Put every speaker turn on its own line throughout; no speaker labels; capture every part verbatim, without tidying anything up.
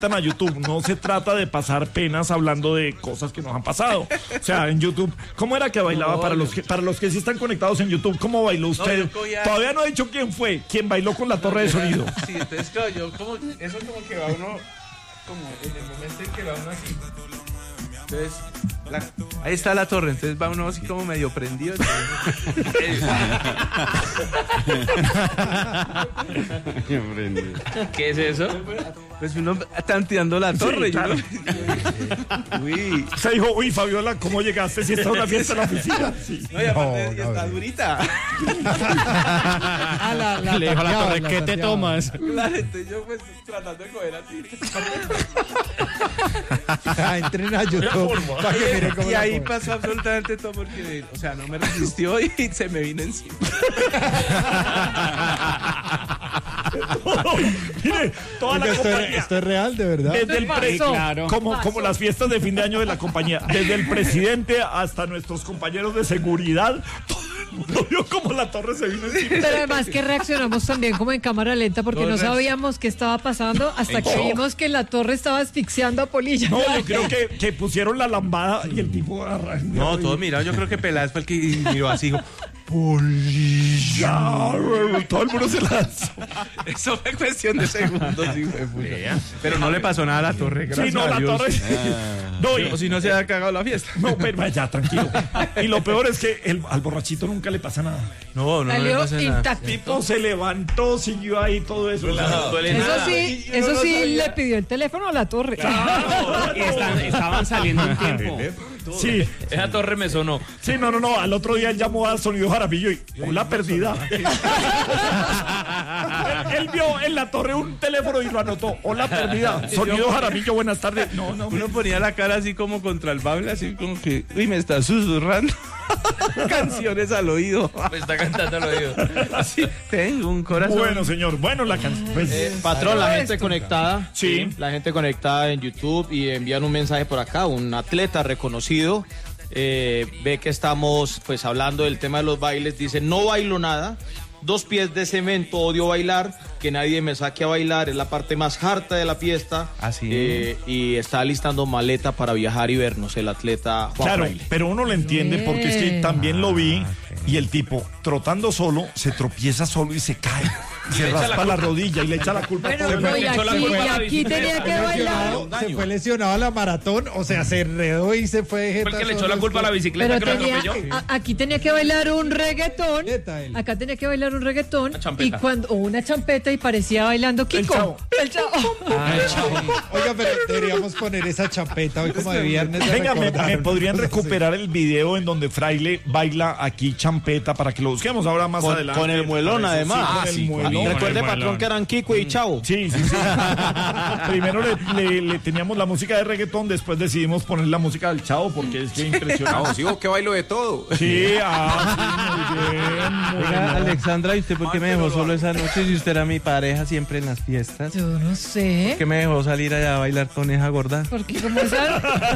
a YouTube, no se trata de pasar penas hablando de cosas que nos han pasado. O sea, en YouTube, ¿cómo era que bailaba? No, para los que para los que sí están conectados en YouTube, ¿cómo bailó usted? No, cogía... Todavía no he dicho quién fue, quién bailó con la torre de sonido.
Sí, entonces claro, yo como eso como que va uno como en el momento en que va uno así. Entonces, la, ahí está la torre, entonces va uno así como medio prendido.
¿Qué es eso?
Pues uno tanteando la torre. Sí, claro.
Yo, uy. Se dijo, uy, Fabiola, ¿cómo llegaste si está una fiesta en la oficina? Sí.
No, y aparte no, no, está no. durita.
Ah, la, la, le dijo a la torre, ¿qué te tomas?
Claro, entonces yo pues tratando de coger así.
Ah, entren a YouTube. Para que miren cómo
y ahí pasó absolutamente todo porque, o sea, no me resistió y se me vino encima.
Todo, mire, toda
Oiga,
la
esto,
compañía.
Es, esto es real, de verdad.
Desde el pre-
claro.
como, como las fiestas de fin de año de la compañía. Desde el presidente hasta nuestros compañeros de seguridad. Todo el mundo vio como la torre se vino encima.
Pero además que reaccionamos también como en cámara lenta porque no, no sabíamos qué estaba pasando hasta que vimos que la torre estaba asfixiando a Polilla.
No, yo creo que, que pusieron la lambada y el tipo arrancó.
No, todo mirado. Yo creo que Peláez fue el que miró así, dijo, Polilla.
Todo el mundo se lanzó.
Eso fue cuestión de segundos, sí, fue puta. Pero no le pasó nada a la torre, gracias
sí, no,
a
la
Dios.
torre.
Ah.
No, y,
o si no se ha cagado la fiesta.
No, pero ya, tranquilo. Y lo peor es que el, al borrachito nunca le pasa nada.
No, no, no le pasa nada.
El tipo se levantó, siguió ahí todo eso.
No, eso sí, eso no sí le pidió el teléfono a la torre.
Claro, y están, estaban saliendo un tiempo.
Sí.
Esa torre me sonó.
Sí, no, no, no. Al otro día él llamó a Sonido Jaramillo y hola perdida. él, él vio en la torre un teléfono y lo anotó. Hola perdida. Sonido Jaramillo, buenas tardes. No, no.
Uno ponía la cara así como contra el bable, así como que, uy, me está susurrando canciones al oído.
Me está cantando al oído.
Así, tengo un corazón.
Bueno, señor. Bueno, la canción. Pues,
eh, patrón, la gente
esto.
conectada.
Sí.
La gente conectada en YouTube y envían un mensaje por acá. Un atleta reconocido. Eh, ve que estamos pues hablando del tema de los bailes. Dice, no bailo nada. Dos pies de cemento, odio bailar, que nadie me saque a bailar, es la parte más harta de la fiesta.
Así
eh, y está alistando maleta para viajar y vernos, el atleta Juan
claro,
Fraile.
pero uno lo entiende porque es que también lo vi y el tipo trotando solo se tropieza solo y se cae. Y se raspa la, la rodilla y le echa la culpa
bueno,
a todo el
no,
mundo.
y aquí, y aquí tenía que bailar.
Se fue lesionado a la maratón, o sea, se enredó y se fue.
Porque le echó la culpa a la bicicleta.
Pero
que
tenía,
lo
a, aquí tenía que bailar un reggaetón. Acá tenía que bailar un reggaetón. Y cuando o una champeta y parecía bailando Kiko.
El chavo.
El chavo.
Ah, el chavo. Oiga, pero deberíamos poner esa champeta hoy como de viernes. De
Venga, me, me podrían
Entonces,
recuperar el video en donde Fraile baila aquí champeta para que lo busquemos ahora más
Con,
adelante.
con el muelón, además.
Sí, con
Ah,
el
sí.
muelón.
Recuerde, patrón, que eran Kiko y Chavo.
Sí, sí, sí. Primero le, le, le teníamos la música de reggaetón, después decidimos poner la música del Chavo porque es que impresionante.
No, sigo que bailo de todo.
Sí, ah, sí, muy bien. Muy
Oiga,
bien.
Alexandra, ¿y usted por qué me dejó solo esa noche si usted era mi pareja siempre en las fiestas?
Yo no sé.
¿Por qué me dejó salir allá a bailar con esa gorda?
Porque como esa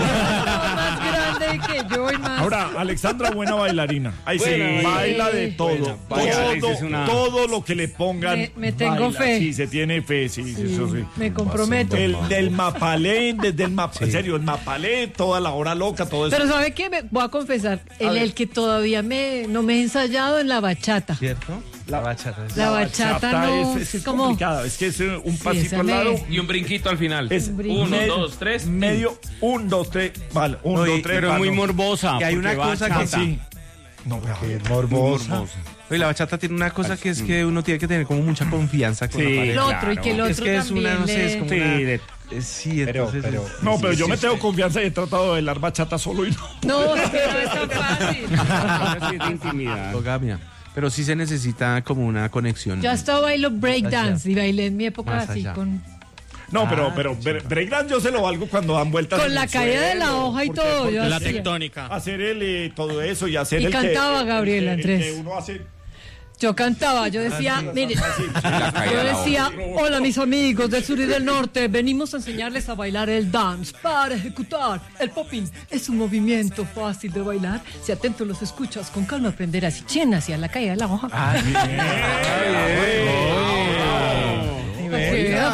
más grande que yo y más.
Ahora, Alexandra, buena bailarina. Ahí sí,
Buena.
baila de todo.
Buena.
Todo,
Vaya, dices una-
todo lo que le pongan.
Me- me tengo
baila.
fe.
Sí, se tiene fe, sí, sí, eso sí.
Me comprometo.
El del Mapalé, desde el Mapalé, en serio, el Mapalé, toda la hora loca, todo eso.
Pero ¿sabe qué? Me voy a confesar. El, el que todavía me, no me he ensayado en la bachata.
¿Cierto? La bachata.
La bachata no,
es, es, es
como-
complicada, es que es eh, un pasito
esa
al
me-
lado.
Y un brinquito al final.
Es
brinquito.
Uno,
medio-
dos, tres.
Medio, un, dos, tres, vale, un,
Oye,
dos, tres.
Pero es muy
vale.
morbosa.
Que hay
porque
una
va
cosa
chata.
que
Sí. No, pero-
que morbosa.
Oye, la bachata tiene una cosa que es que uno tiene que tener como mucha confianza con
Sí,
la
El
pareja.
otro, y que el otro
Es que es
también
una, no sé, es
le-
como
Sí,
una...
de-
eh, sí,
Pero,
entonces...
pero-
es-
No,
sí,
pero
sí,
yo
sí,
me
sí.
tengo confianza y he tratado de bailar bachata solo y no.
No, es que no es tan fácil.
Sí, de intimidad.
Endogamia. Pero sí se necesita como una conexión.
Yo hasta bailo breakdance y bailé en mi época
Más
así
allá.
con,
No, pero, pero bre- breakdance yo se lo valgo cuando dan vueltas.
con
en
la
el
caída de la
suelo,
hoja y
porque-
todo.
porque
Yo
La
hacía.
tectónica.
hacer el eh, todo eso y hacer
Y
el que-
cantaba
el- el
Gabriela
que- el
Andrés.
que uno hace.
Yo cantaba, yo decía, mire,
La caída
yo
de la
decía, hola mis amigos del sur y del norte, venimos a enseñarles a bailar el dance para ejecutar el popping. Es un movimiento fácil de bailar. Si atento los escuchas, con calma aprenderás y chen hacia la caída de la hoja.
Ah, bien.
Para que veas,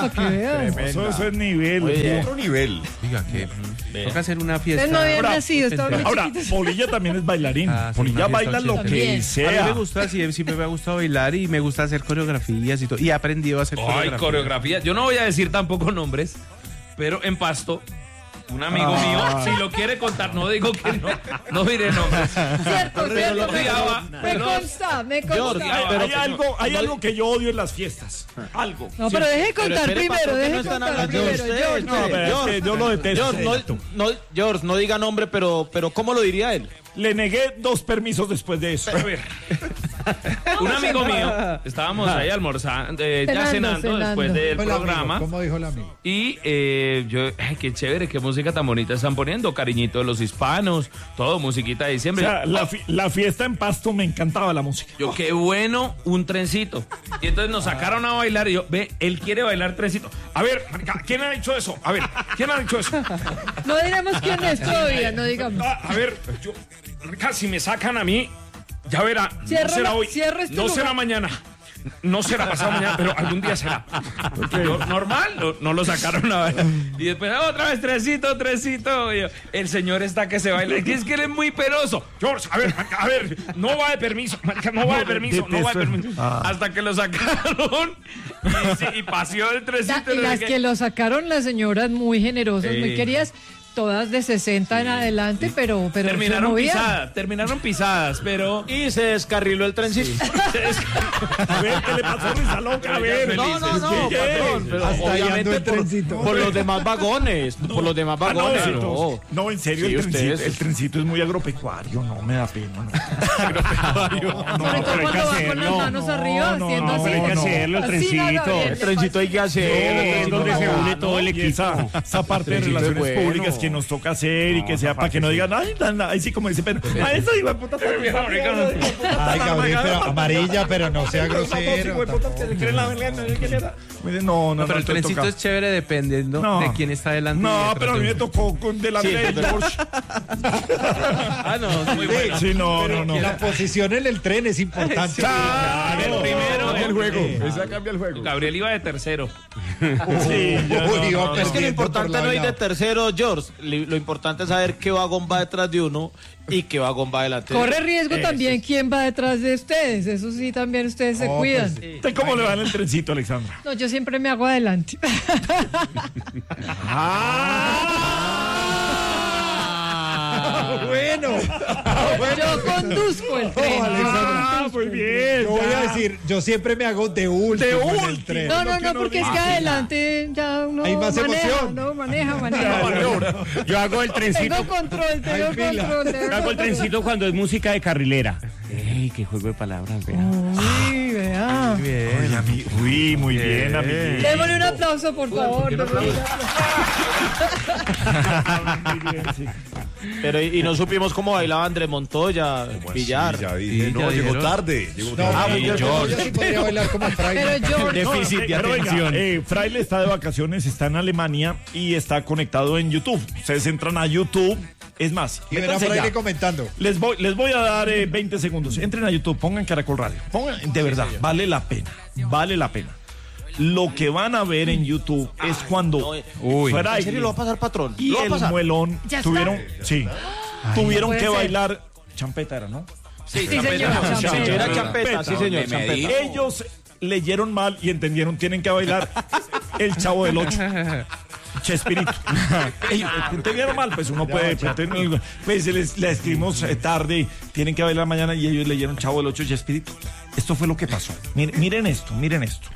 para que vean.
Eso, eso es nivel.
Oye,
Otro nivel.
Diga que
Ve.
toca hacer una fiesta.
Ustedes no habían
Ahora,
nacido, estaban muy
Ahora,
chiquitos.
Polilla también es bailarín.
Ah, sí,
Polilla
una fiesta
baila lo
ochentera.
que
También.
A mí
sea.
me gusta, sí, siempre me ha gustado bailar y me gusta hacer coreografías y todo. Y he aprendido a hacer
Ay,
coreografías.
coreografía. Yo no voy a decir tampoco nombres, pero en Pasto, un amigo
Ah.
mío, si lo quiere contar, no digo que no, no diré nombres.
Cierto, cierto.
lo
me-
odiaba,
Me
pero-
consta, me
George,
consta.
Hay,
Pero
hay
que
algo, hay
no-
algo que yo odio en las fiestas. Algo.
No, pero deje
Pero
contar
espere,
primero,
patrón, que
deje
no están
contar
hablando de
primero.
usted,
George.
No, pero es
George,
que yo lo detesto.
George, no, no, George, no diga nombre, pero, pero ¿cómo lo diría él?
Le negué dos permisos después de eso.
A ver, un amigo mío, estábamos ahí almorzando, eh, ya
Cenando,
cenando
cenando.
después del
Dijo el amigo,
programa.
¿Cómo dijo el amigo?
Y eh, yo, ay, qué chévere, qué música tan bonita están poniendo, cariñito de los hispanos, todo, musiquita de
O
diciembre.
sea, la, fi- la fiesta en Pasto me encantaba la música.
Yo, qué bueno, un trencito. Y entonces nos sacaron a bailar y yo, ve, él quiere bailar trencito. A ver, marica, ¿quién ha dicho eso? A ver, ¿quién ha dicho eso?
No diremos quién es todavía, no digamos.
A, a ver, yo, marica, si me sacan a mí, ya verá,
Cierra
no será
la-
hoy,
cierra este
no
lugar.
será mañana. No será pasado mañana, pero algún día será. Yo, normal, no, no lo sacaron a bailar. Y después, otra vez, trencito, trencito. Y yo, el señor está que se baila. Es que es que él es muy penoso. George, a ver, marica, a ver, no va de permiso, marica, no va de permiso, no va de permiso. Hasta que lo sacaron y, sí, y paseó el
Da-
trencito.
y
no sé
las
qué.
que lo sacaron las señoras muy generosas,
Sí.
muy queridas, todas de sesenta en adelante, pero, pero se
Terminaron
movían.
pisadas, terminaron pisadas, pero...
Y se descarriló el trencito.
A ver, ¿qué le pasó a Risa Loca? A ver.
No, no, no,
¿Qué?
patrón, pero
Hasta ahí ando
obviamente
el
por,
trencito.
por los demás vagones, por los demás
Ah, no,
vagones.
sí,
no.
no, en serio,
Sí,
el, trencito,
ustedes-
el trencito es muy agropecuario, no me da pena. No.
Sobre todo cuando va con las manos arriba,
no,
haciendo
no,
así.
pero hay que
hacerlo, el
Así,
trencito.
no, no, bien,
El trencito hay que hacer.
es donde se une todo el
Y esa, esa parte de
Trencito es
relaciones
bueno.
públicas que nos toca hacer y que sea para que no digan, ay, na, na", ahí sí como dice, pero, ay, esa hijo de puta está bien,
Ay, Gabriel, pero amarilla, pero no sea grosero.
No, no,
No, pero el
estoy
trencito
tocado.
es chévere dependiendo
No.
de quién está delante. y
No,
detrás
pero a mí
de
me
uno.
tocó con delante
Sí,
de
es verdad.
George.
Ah, no, muy bueno.
Sí, no, no, no.
La posición en el tren es importante.
Claro,
El primero,
el
el
juego.
primero.
Esa cambia el juego.
Gabriel iba de tercero.
Sí, ya
Uy,
no,
iba
no,
Es que lo
perdiendo
importante
por
no ir de
lado.
tercero, George. Li- Lo importante es saber qué vagón va detrás de uno y qué vagón va delante de uno.
Corre riesgo también quién va detrás de ustedes. Eso sí, también ustedes se
Oh,
cuidan.
pues,
¿Usted cómo le va en el trencito, Alexandra?
No, yo siempre me hago adelante.
¡Ah! bueno.
Yo conduzco el tren.
Oh, Alexandra.
Ah, muy bien.
Yo voy
ya.
a decir, yo siempre me hago de último,
De
en el
último.
tren.
No, no,
Lo que
no,
no
porque es que
dice.
adelante ya uno
Hay más
maneja,
emoción.
no, maneja, maneja.
Yo hago el trencito.
Tengo control, tengo
Hay pila.
control. tengo
Yo hago el
control.
trencito cuando es música de carrilera. ¡Ey, qué juego de palabras! Vea.
Uy, vea.
Uy, ami- Uy, muy bien, amiguito.
Démosle un aplauso, por favor. démosle un aplauso.
Muy bien, sí.
Pero y, y no supimos cómo bailaba Andrés Montoya, Villar.
Sí, ya dije,
Sí,
no,
ya
llegó
dijeron.
tarde. Llegó
No,
tarde.
ah, pues yo, yo, yo sí podría bailar como fraile.
Pero yo,
Déficit
eh,
de
pero venga,
atención.
eh, Fraile está de vacaciones, está en Alemania y está conectado en YouTube. Ustedes entran a YouTube. Es más,
Y verá
métanse
fraile
ya.
comentando.
Les voy, les voy a dar eh, veinte segundos. Entren a YouTube, pongan Caracol Radio. Pongan, de verdad, vale la pena. Vale la pena. Lo que van a ver en YouTube es cuando
Uy.
Fraile
¿En serio lo va a pasar, patrón?
y
¿Lo va a
el
pasar?
muelón
¿Ya está?
tuvieron, sí, tuvieron
puede
que
ser.
bailar champeta era, ¿no?
sí, señor.
Sí,
champeta.
era champeta, sí, señor,
Me
champeta.
medí.
Ellos leyeron mal y entendieron, tienen que bailar el Chavo del Ocho. Chespirito. Ellos entendieron mal, pues uno puede. Pues, entender- pues les, le escribimos eh, tarde, tienen que bailar mañana y ellos leyeron Chavo del Ocho, Chespirito. Esto fue lo que pasó. Miren, miren esto, miren esto.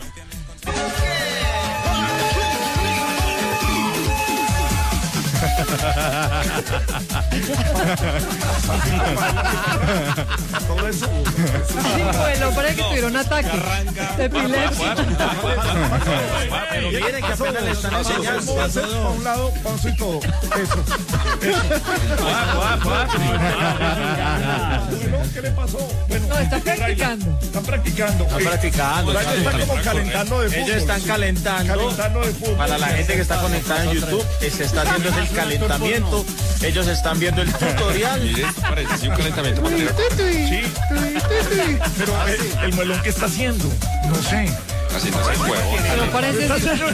Todo eso.
Sí, bueno, parece que tuvieron ataque de epilepsia.
Pero miren que apenas le están enseñando.
Para un lado, paso y todo. Eso. Bueno, ¿qué le pasó? Bueno,
No, está practicando.
están practicando.
Están practicando.
Fraile está como calentando de fútbol.
Ellos están calentando.
Calentando de fútbol.
Para la gente que está conectada en YouTube, eh, se está haciendo el calentamiento. Ellos están viendo el tutorial.
Mire, esto parece un calentamiento para arriba.
Sí. Pero eh, el muelón que está haciendo, no sé.
Así no se huevo.
Pero parece...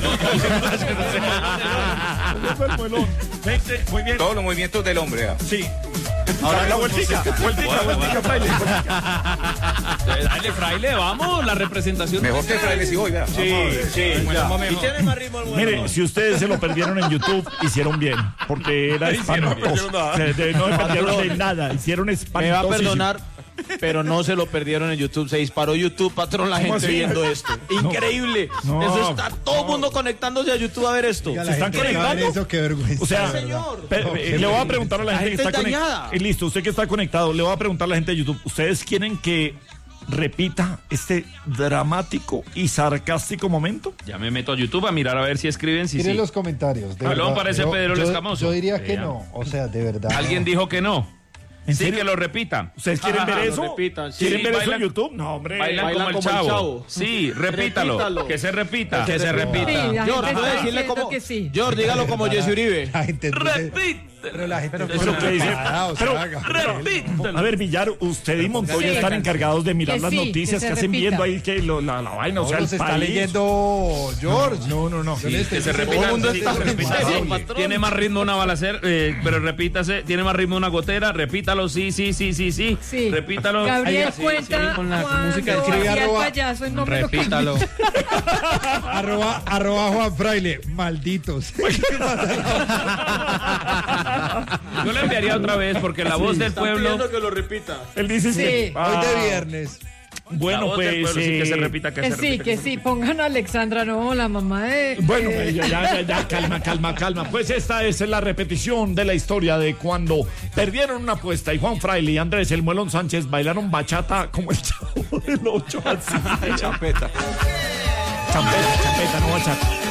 Muy bien.
Todos los movimientos del hombre. ¿Ah?
Sí. Ahora la vueltica, vueltica, vueltica, fraile.
Dale, fraile, vamos, la representación.
Mejor que fraile si voy, vea.
Sí, sí.
Y tiene más ritmo el
Mire,
bueno.
si ustedes se lo perdieron en YouTube, hicieron bien, porque era espantoso. O sea, de- no se perdieron de nada, hicieron
Me va a
espantoso.
perdonar, pero no se lo perdieron en YouTube. Se disparó YouTube, patrón, la gente
así?
viendo esto. Increíble.
No.
Eso está todo el mundo conectándose a YouTube a ver esto.
Oiga,
¿Se
la
están
gente que va a ver
conectando?
Eso, qué vergüenza.
O sea,
de verdad.
señor.
pe-
No,
eh,
qué
le voy a
vergüenza.
preguntar a la,
La
gente que
gente
está
dañada.
conectada. Listo, usted que está conectado, le voy a preguntar a la gente de YouTube. ¿Ustedes quieren que repita este dramático y sarcástico momento?
Ya me meto a YouTube a mirar a ver si escriben, si
Miren
sí.
los comentarios. de
Hablón
verdad.
parece
Yo-
Pedro el
yo-
Escamoso.
Yo diría que
Vea.
no. O sea, de verdad.
Alguien
no.
dijo que no.
¿En
Sí,
serio?
que lo repita.
¿Ustedes quieren
Ajá,
ver
lo
eso?
repitan, sí.
¿Quieren ver eso
Bailan-
en YouTube? No, hombre.
Bailan,
Bailan
como, el,
como el
chavo.
chavo.
Sí, repítalo.
Repítalo.
Que se repita.
Que se repita.
Sí, la gente
George,
está
puede decirle
diciendo
como.
que sí.
George, dígalo como Jesse Uribe.
La gente entonces-
Repítelo.
Pero la gente
Pero
entonces-
¿qué dice?
Ah, o sea,
Pero-
Gabriel.
Repítelo.
A ver, Villar, usted y Montoya
Sí.
están encargados de mirar
Que
las
sí,
noticias
que
que,
se
hacen
repita.
viendo ahí que lo- la, la vaina, o sea,
No,
el
se está
país.
leyendo George.
No, no, no.
Yo le estoy
Que se
diciendo-
repita.
Todo el mundo
sí,
está
que se repita,
pensando,
sí.
patrón.
Tiene más ritmo una balacera, eh, pero repítase. Tiene más ritmo una gotera. Repítalo, sí, sí, sí, sí, sí.
Sí.
Repítalo.
Gabriel
Ay, sí,
cuenta
sí, con la
cuando
música.
escribe
hacía el
arroba-
payaso y no me lo
Repítalo.
Arroba, arroba Juan Fraile. Malditos.
Yo le enviaría otra vez porque la voz del
Están
pueblo.
pidiendo que lo repita.
Él dice
Sí.
que-
Hoy
Ah,
de viernes.
La
Bueno,
voz del
pues.
pueblo, sí, que se
eh,
repita, que,
Que
se
sí,
repita.
que sí, pongan a Alexandra, no, la mamá de...
Bueno,
de-
ya, ya, ya, calma, calma, calma. Pues esta es la repetición de la historia de cuando perdieron una apuesta y Juan Fraile y Andrés El Muelón Sánchez bailaron bachata como el chavo del ocho así.
Champeta.
Champeta, champeta, no bachata.